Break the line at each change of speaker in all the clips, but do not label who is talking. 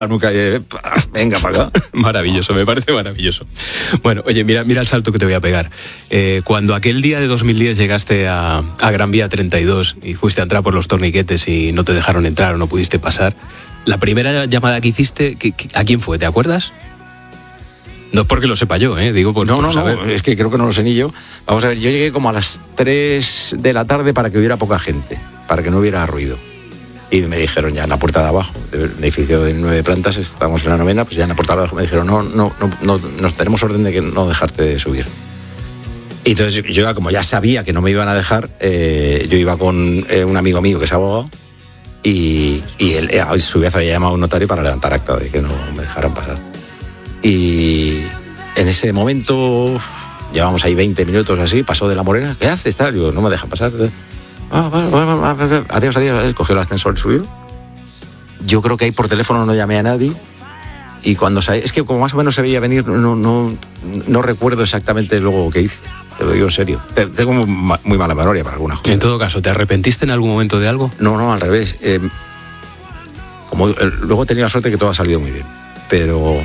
Nunca, venga para acá.
Maravilloso, me parece maravilloso. Bueno, oye, mira el salto que te voy a pegar. Cuando aquel día de 2010 llegaste a Gran Vía 32 y fuiste a entrar por los torniquetes y no te dejaron entrar o no pudiste pasar, la primera llamada que hiciste, ¿a quién fue? ¿Te acuerdas? No es porque lo sepa yo, digo por saber.
No, es que creo que no lo sé ni yo. Vamos a ver, yo llegué como a las 3 de la tarde para que hubiera poca gente, para que no hubiera ruido. Y me dijeron ya en la puerta de abajo, del edificio de 9 plantas, estábamos en la 9ª, pues ya en la puerta de abajo me dijeron, no, nos tenemos orden de que no dejarte de subir. Y entonces yo, como ya sabía que no me iban a dejar, yo iba con un amigo mío que es abogado, y él a su vez había llamado a un notario para levantar acta de que no me dejaran pasar. Y en ese momento, llevamos ahí 20 minutos así, pasó de la Morena, ¿qué haces? Tal? Yo, no me dejan pasar. Adiós, cogió el ascensor y subió. Yo creo que ahí por teléfono no llamé a nadie. Y cuando salí, es que como más o menos se veía venir, no recuerdo exactamente luego qué hice. Te lo digo en serio. Tengo muy mala memoria para algunas cosas.
En todo caso, ¿te arrepentiste en algún momento de algo?
No, al revés. Luego he tenido la suerte que todo ha salido muy bien. Pero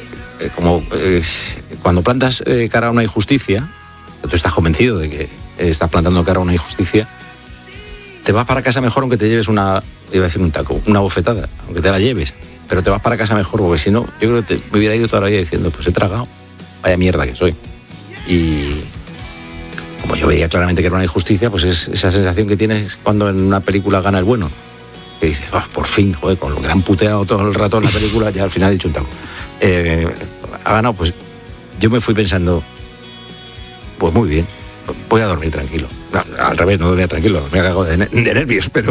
cuando plantas cara a una injusticia, tú estás convencido de que estás plantando cara a una injusticia, te vas para casa mejor aunque te lleves una bofetada, aunque te la lleves, pero te vas para casa mejor, porque si no, yo creo que me hubiera ido toda la vida diciendo, pues he tragado, vaya mierda que soy. Y como yo veía claramente que era una injusticia, pues es esa sensación que tienes cuando en una película gana el bueno, que dices, por fin, joder, con lo que le han puteado todo el rato en la película, ya al final he dicho un taco. Ha ganado, pues yo me fui pensando, pues muy bien, voy a dormir tranquilo. No, al revés, no dormía tranquilo, me ha cagado de nervios, pero